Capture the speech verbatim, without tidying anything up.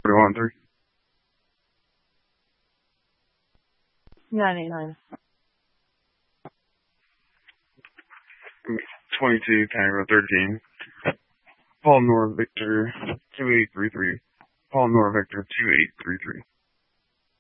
one three. nine eight nine. twenty-two, Tango thirteen. Paul Nor Victor two eight three three. Paul Nor Victor two eight three three.